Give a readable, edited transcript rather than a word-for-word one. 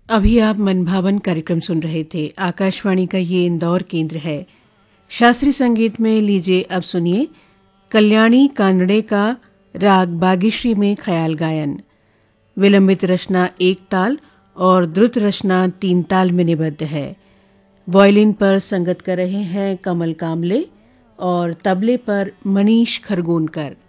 अभी आप मनभावन कार्यक्रम सुन रहे थे। आकाशवाणी का ये इंदौर केंद्र है। शास्त्रीय संगीत में लीजिए अब सुनिए कल्याणी कानड़े का राग बागीश्री में ख्याल गायन। विलंबित रचना एक ताल और द्रुत रचना 3 ताल में निबद्ध है। वायलिन पर संगत कर रहे हैं कमल कामले और तबले पर मनीष खरगोनकर।